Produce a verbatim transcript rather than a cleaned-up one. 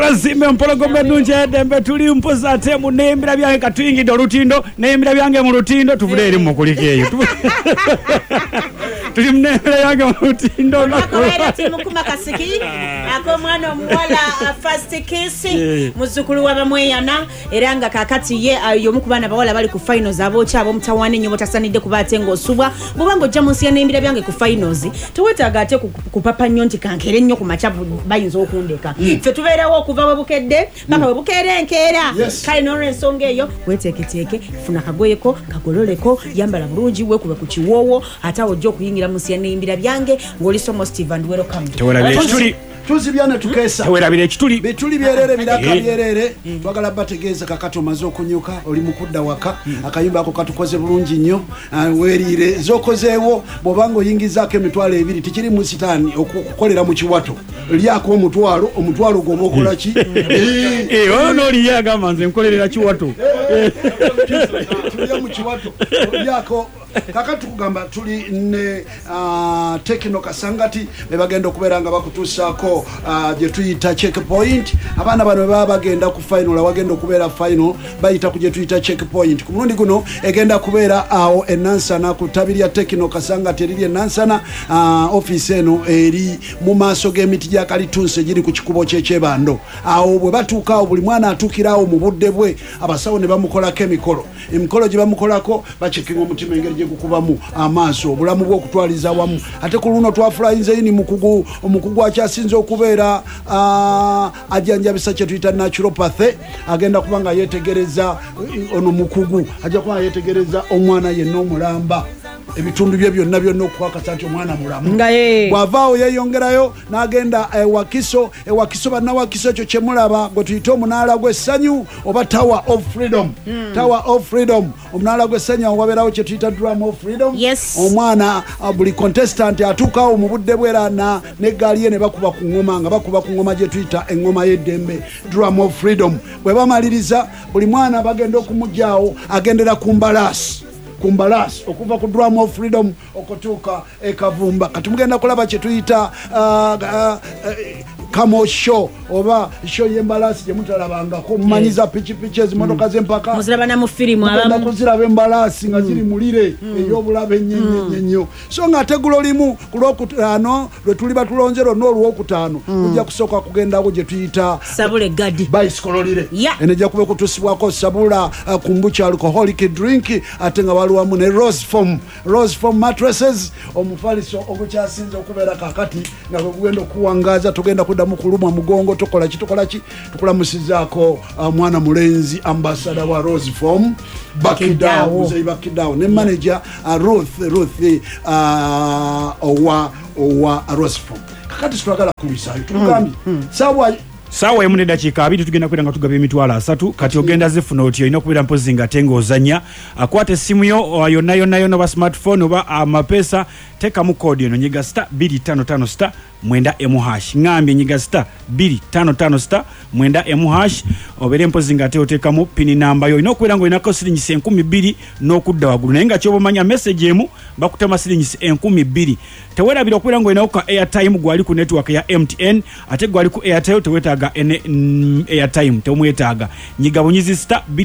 Bazime mpologombe nunje dembe tuli mpoza ate mu nembira byange katuyingidde olutindo nembira byange mu lutindo tuvule eri mu kulikeeyo tuli mu nembira yange mu lutindo nakoera timukuma kasiki ako mwana omuwala first kiss muzukulu wa bamweyana era nga kakati ye yomu ku bana bawala bali ku finals abocha abo mutawane nyo botasanidde kubate ngosubwa bubango jja munsi ya nembira byange ku finals tuwetaga ate ku papa nnyo nti kankere nnyo ku machabu bayinza okundeka fe tubeerawo okuva we bukedde paka we bukere enkeera kale no ensonga eyo weteketeke funa kagoyeko kagololeko yambala bulungi we kuba ku kiwoowo ate ojja okuyingira munsi ya nembira byange ng'oli somo Steve and welcome tuli tuzibyana tukesa tewelabira ekituli betuli byerere biraka byerere twagala bategeeza kakato maze okunyuka oli mukudda waka akayimba ako katukoze bulungi nnyo werire zokozeewo bw'obanga oyingizaako emitwalo ebiri tikiri mu sitaani okukolera mu kiwato lyako omutwalo omutwalo gwoba okola ki oyo n'oliye agamba nze nkolerera kiwato tulya mu kiwato lyako kakati kugamba tuli ne uh, Tekno Kasangati bebagenda okubeera nga bakutuusaako uh, gye tuyita checkpoint abaana bano baba bagenda ku final awagenda okubeera final bayita ku gye tuyita checkpoint ku mulundi guno egenda kubeera awo enansana ku ttabi lya Tekno Kasangati eriri enansana uh, office eno eri mu maaso g'emiti gya kalitunsi giri ku kikubo ky'ekyebando awo bwe batuuka awo buli mwana atuukiraawo mu budde bwe abasawo ne bamukolako emikolo emikolo gye bamukolako bacekinga omutima engeri gye gukubamu amaaso obulamu bw'okutwaliza wamu ate ku luno twafulanyinze yini mukugu omukugu akyasinze okubeera uh, ajanjabisa kye tuyita naturopathy agenda kuba nga yeetegereza ono mukugu ajja kuba yeetegereza omwana yenna omulamba ebitundu bye byonna byonna okukwakasa nti omwana mulamu bw'avaawo yeeyongerayo n'agenda ewakiso ewakiso bannawakiso ekyo kyemulaba gwe tuyita omunaala gw'essanyu oba tower of freedom hmm. tower of freedom omunaala gw'essanyu awo wabeerawo kye tuyita drum of freedom yes. omwana buli contestant atuukawo mu budde bwera na n'eggaali ye ne bakuba ku ngoma nga bakuba ku ngoma gye tuyita engoma y'eddembe drum of freedom bwe bamaliriza buli mwana bagenda okumugyawo agendera ku mbalaasi kumbalasi okuva ku drum of freedom okutuuka ekavumba kati mugenda kulaba kye tuyita uh, uh, uh, kamo show oba show y'embalasi gye mutalabangako mumanyiza pichipichi ezimotoka z'empaka muziraba na mu firimu abamu kuziraba embalasi nga ziri mulire ey'obulabe ennyo so nga tegulo limu ku lwokutaano lwe tuli batulonze lwonna olwokutaano kujja kusooka kugendawo gye tuyita sabule gadi bayisikololire eno ejja kuba kutusibwako sabula kumbucha alcoholic drink ate nga waliwamu ne rose foam rose foam mattresses omufaliso ogukyasinze okubeera kakati nga bwe gugenda okuwangaza tugenda kuddamu kulumwa mugongo tokola ki tokola ki tukulamusizaako uh, mwana mulenzi ambassador wa rose foam bakidawo muzei bakidawo ne manager uh, ruth ruth uh, owa owa rose foam kakati twagala kubisayo tugambye sawa sawa emu n'eddakiika abiri tugenda kwera nga tugaba emitwalo asatu kati ogenda zifuna otyo olina okubeera mpozi nga ate ng'ozannya akwata essimu yo yonna yonna yonna oba smartphone oba amapeesa teekamu koodi eno nyiga sita bbiri ttaano ttaano sita mwenda emu hash ngambye nyiga sita bbiri ttaano ttaano sita mwenda emu hash obeere mpozi nga ate oteekamu pini namba yo olina okubeera ng'olinako siringisi enkumi bbiri n'okudda waggulu naye nga kyoba omanya message emu bakutema siringisi enkumi bbiri teweerabira okubeera ng'olinako ka airtime gwali ku network ya M T N ate gwali ku airtel teweetaaga ene mm, airtime temwetaaga nyiga bunyizi sita